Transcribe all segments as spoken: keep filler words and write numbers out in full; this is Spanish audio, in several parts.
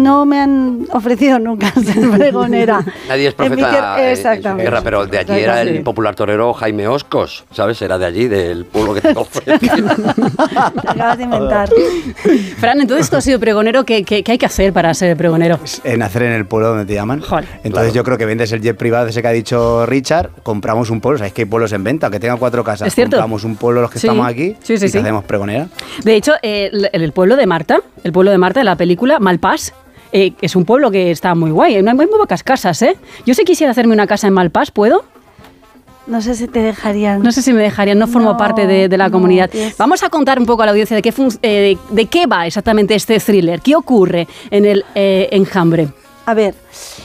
no me han ofrecido nunca ser pregonera. Nadie es profeta en, en su tierra, pero de allí era el sí. popular torero Jaime Oscos, ¿sabes? Era de allí, del pueblo que te ofrece. Te acabas de inventar. Fran, entonces tú has sido pregonero, ¿qué, qué, qué hay que hacer para ser pregonero? Eh, nacer en el pueblo donde te llaman. Joder. Entonces Claro. yo creo que vendes el jet privado ese que ha dicho Richard, compramos un pueblo, sabéis que hay pueblos en venta, aunque tengan cuatro casas. ¿Es cierto? Compramos un pueblo los que Sí. estamos aquí Sí, sí, y sí. te hacemos pregonera. De hecho, eh, el, el pueblo de Marta, el pueblo de Marta de la película Malpàs, eh, es un pueblo que está muy guay. No hay muy pocas casas, ¿eh? Yo si quisiera hacerme una casa en Malpàs, ¿puedo? No sé si te dejarían. No sé si me dejarían, no formo No, parte de, de la no, comunidad. tienes- Vamos a contar un poco a la audiencia de qué, fun- eh, de, de qué va exactamente este thriller, qué ocurre en el eh, enjambre. A ver,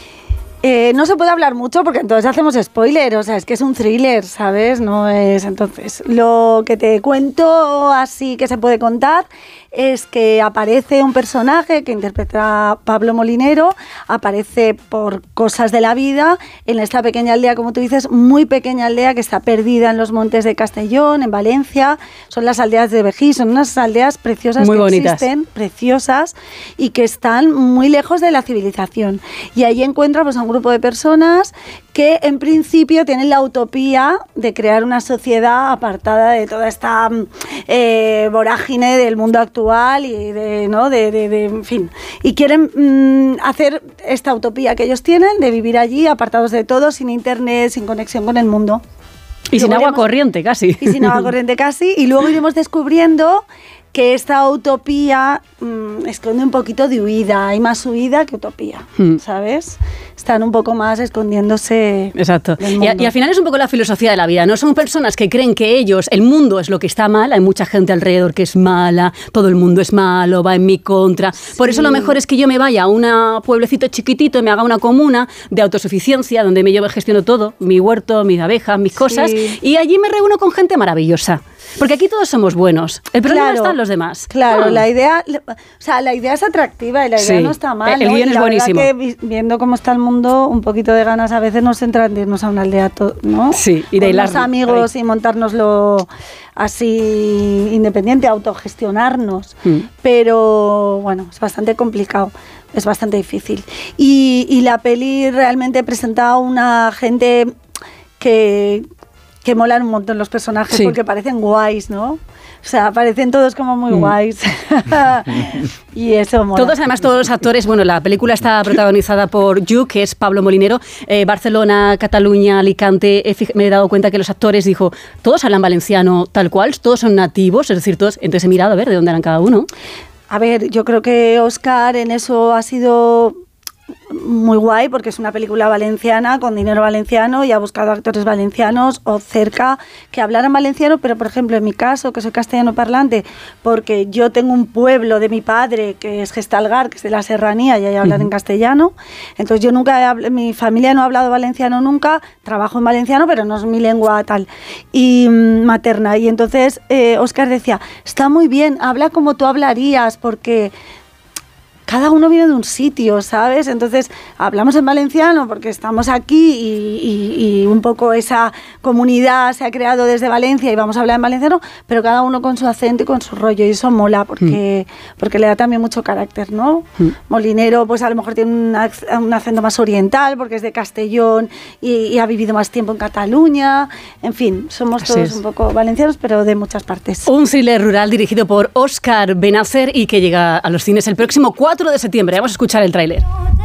eh, no se puede hablar mucho porque entonces hacemos spoiler, o sea, es que es un thriller, ¿sabes? No es, entonces, lo que te cuento así que se puede contar es que aparece un personaje que interpreta Pablo Molinero, aparece por cosas de la vida en esta pequeña aldea, como tú dices, muy pequeña aldea que está perdida en los montes de Castellón, en Valencia, son las aldeas de Vejí, son unas aldeas preciosas Muy que bonitas. existen, preciosas y que están muy lejos de la civilización. Y ahí encuentra pues, a un grupo de personas que en principio tienen la utopía de crear una sociedad apartada de toda esta mm, eh, vorágine del mundo actual y de, ¿no? de, de, de en fin. Y quieren mm, hacer esta utopía que ellos tienen de vivir allí apartados de todo, sin internet, sin conexión con el mundo. Y sin Luego agua iremos- corriente, casi. y sin agua corriente casi, y luego iremos descubriendo que esta utopía mmm, esconde un poquito de huida, hay más huida que utopía, Hmm. ¿sabes? Están un poco más escondiéndose Exacto. del Y, mundo. a- y al final es un poco la filosofía de la vida, ¿no? Son personas que creen que ellos, el mundo es lo que está mal, hay mucha gente alrededor que es mala, todo el mundo es malo, va en mi contra. Por eso lo mejor es que yo me vaya a un pueblecito chiquitito y me haga una comuna de autosuficiencia donde me yo gestiono todo, mi huerto, mis abejas, mis cosas, Sí. y allí me reúno con gente maravillosa. Porque aquí todos somos buenos. El problema Claro, está en los demás. Claro, Ah. la idea, o sea, la idea es atractiva y la idea Sí. no está mal. El ¿no? guión Y es la verdad buenísimo. que vi- viendo cómo está el mundo, un poquito de ganas a veces nos entran de irnos a una aldea, to- ¿no? Sí, y de Con hilar los amigos y montárnoslo así independiente, autogestionarnos. Mm. Pero bueno, es bastante complicado. Es bastante difícil. Y, y la peli realmente presenta a una gente que, que molan un montón los personajes Sí. porque parecen guays, ¿no? O sea, parecen todos como muy Mm. guays. Y eso mola. Todos, además, todos los actores, bueno, la película está protagonizada por Yu, que es Pablo Molinero, eh, Barcelona, Cataluña, Alicante, he fij- me he dado cuenta que los actores, dijo, todos hablan valenciano tal cual, todos son nativos, es decir, todos, entonces he mirado a ver de dónde eran cada uno. A ver, yo creo que Oscar en eso ha sido muy guay porque es una película valenciana con dinero valenciano y ha buscado actores valencianos o cerca que hablaran valenciano, pero por ejemplo en mi caso, que soy castellano parlante, porque yo tengo un pueblo de mi padre que es Gestalgar, que es de la serranía y ahí hablan en castellano, entonces yo nunca, he habl- mi familia no ha hablado valenciano nunca, trabajo en valenciano, pero no es mi lengua tal, y mm, materna, y entonces eh, Oscar decía, está muy bien, habla como tú hablarías, porque cada uno viene de un sitio, ¿sabes? Entonces hablamos en valenciano porque estamos aquí y, y- y un poco esa comunidad se ha creado desde Valencia y vamos a hablar en valenciano, pero cada uno con su acento y con su rollo y eso mola porque, porque le da también mucho carácter, ¿no? Mm. Molinero pues a lo mejor tiene un, ac- un acento más oriental porque es de Castellón y, y ha vivido más tiempo en Cataluña, en fin, somos Así todos es. un poco valencianos pero de muchas partes. Un thriller rural dirigido por Óscar Benacer y que llega a los cines el próximo cuatro de septiembre. Vamos a escuchar el tráiler.